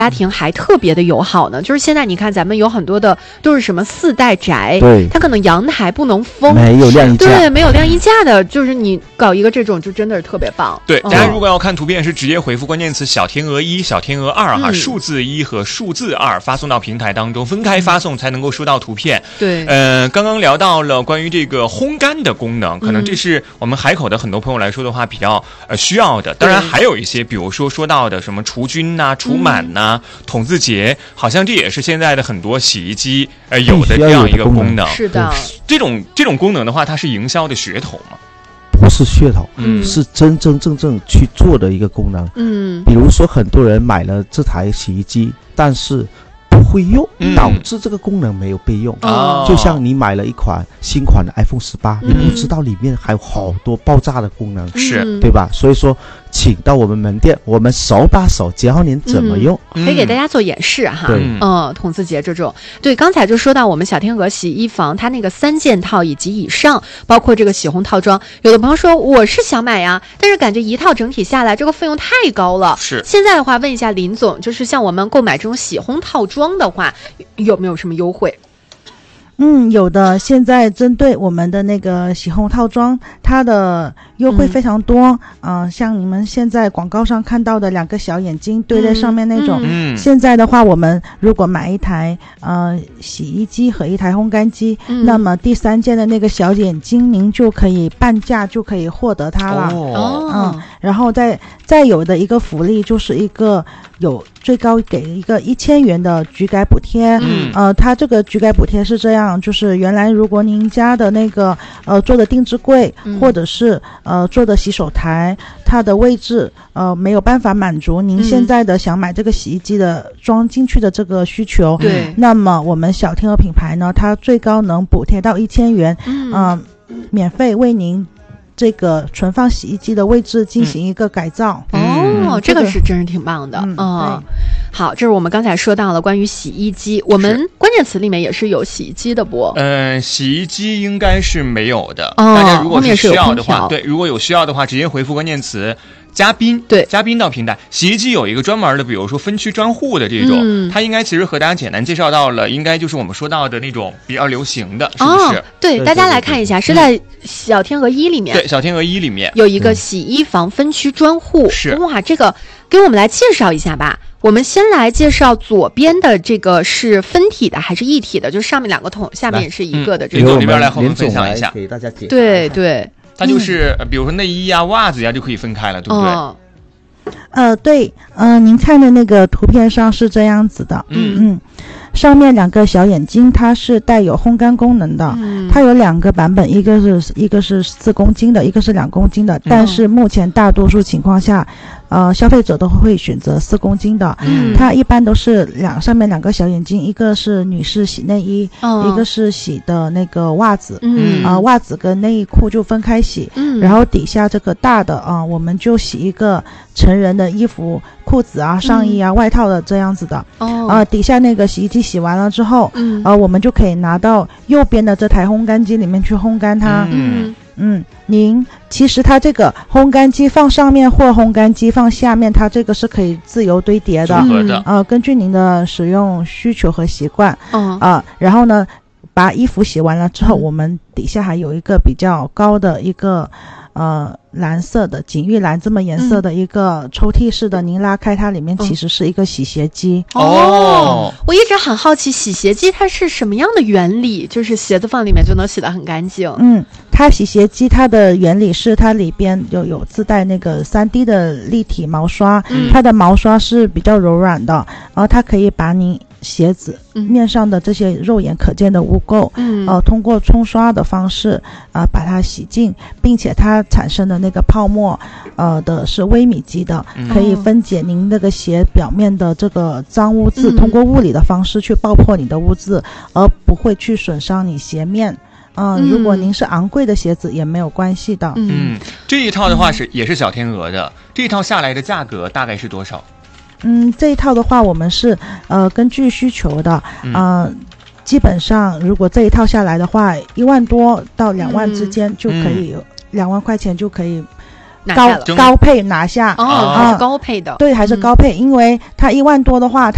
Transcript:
家庭还特别的友好呢？就是现在你看咱们有很多的都是什么4代宅， 对， 它可能阳台不能封， 没有晾衣架， 对，没有晾衣架的，就是你搞一个这种就真的是特别棒。 对，大家如果要看图片是直接回复关键词小天鹅1、小天鹅2哈，数字1和数字2发送到平台当中，分开发送才能够收到图片。 对， 刚刚聊到了关于这个烘干的功能，可能这是我们海口的很多朋友来说的话比较需要的。当然还有一些，比如说到的什么除菌呐、除螨呐、筒字节，好像这也是现在的很多洗衣机有的这样一个功能。 是的， 这种功能的话，它是营销的噱头吗？ 不是噱头，是真真正正去做的一个功能。比如说很多人买了这台洗衣机，但是不会用，导致这个功能没有被用。就像你买了一款新款的 iPhone 18，你不知道里面还有好多爆炸的功能， 是对吧？所以说请到我们门店，我们手把手教您怎么用， 可以给大家做演示哈。筒字节这种，对，刚才就说到我们小天鹅洗衣房，它那个3件套以及以上，包括这个洗烘套装，有的朋友说我是想买呀，但是感觉一套整体下来这个费用太高了。 是， 现在的话问一下林总，就是像我们购买这种洗烘套装的话，有没有什么优惠？ 有的。现在针对我们的那个洗烘套装，它的优惠非常多。像你们现在广告上看到的2个小眼睛堆在上面那种，现在的话，我们如果买一台洗衣机和一台烘干机，那么第3件的那个小眼睛，您就可以半价就可以获得它了。然后再有的一个福利就是一个有最高给一个1000元的局改补贴。它这个局改补贴是这样，就是原来如果您家的那个做的定制柜，或者是做的洗手台，它的位置没有办法满足您现在的想买这个洗衣机的装进去的这个需求， 对， 那么我们小天鹅品牌呢，它最高能补贴到1000元，免费为您这个存放洗衣机的位置进行一个改造。 这个是真是挺棒的。好，这是我们刚才说到了关于洗衣机，我们关键词里面也是有洗衣机的不？ 洗衣机应该是没有的。大家如果是需要的话，对，如果有需要的话，直接回复关键词嘉宾，对，嘉宾到平台。洗衣机有一个专门的，比如说分区专户的这种，它应该其实和大家简单介绍到了，应该就是我们说到的那种比较流行的，是不是？ 对，大家来看一下，是在小天鹅1里面， 对，小天鹅1里面有一个洗衣房分区专户。 是， 哇，这个给我们来介绍一下吧。我们先来介绍左边的这个是分体的还是一体的？就是上面2个桶，下面也是一个的。这个这边来和我们分享一下， 给大家解。 对对， 它就是比如说内衣呀、袜子呀就可以分开了，对不对？ 对，您看的那个图片上是这样子的。上面2个小眼睛它是带有烘干功能的，它有2个版本，一个是4公斤的，一个是2公斤的，但是目前大多数情况下消费者都会选择4公斤的。它一般都是上面2个小眼睛，一个是女士洗内衣，一个是洗的那个袜子。袜子跟内衣裤就分开洗。然后底下这个大的我们就洗一个成人的衣服、裤子啊、上衣啊、外套的这样子的。底下那个洗衣机洗完了之后，我们就可以拿到右边的这台烘干机里面去烘干它。您其实它这个烘干机放上面或烘干机放下面，它这个是可以自由堆叠的。根据您的使用需求和习惯。然后呢，把衣服洗完了之后，我们底下还有一个比较高的一个蓝色的锦玉蓝这么颜色的一个抽屉式的，您拉开它里面其实是一个洗鞋机。 我一直很好奇洗鞋机它是什么样的原理，就是鞋子放里面就能洗得很干净。 它洗鞋机它的原理是它里边有自带那个3D 的立体毛刷，它的毛刷是比较柔软的，然后它可以把你鞋子面上的这些肉眼可见的污垢，通过冲刷的方式把它洗净，并且它产生的那个泡沫的是微米级的，可以分解您那个鞋表面的这个脏污渍，通过物理的方式去爆破你的污渍，而不会去损伤你鞋面。如果您是昂贵的鞋子也没有关系的。 这一套的话也是小天鹅的，这一套下来的价格大概是多少？ 这一套的话我们是根据需求的。基本上如果这一套下来的话，1万多到2万之间就可以，2万块钱就可以高配拿下。 还是高配的。 对，还是高配，因为它1万多的话，